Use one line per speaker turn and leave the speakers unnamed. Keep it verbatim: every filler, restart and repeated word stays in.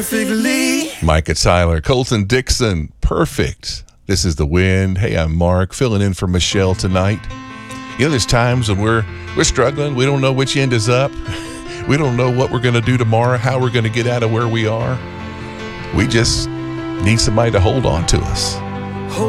perfectly.
Micah Tyler, Colton Dixon, perfect. This is The Wind. Hey, I'm Mark, filling in for Michelle tonight. You know, there's times when we're we're struggling. We don't know which end is up. We don't know what we're going to do tomorrow, how we're going to get out of where we are. We just need somebody to hold on to us.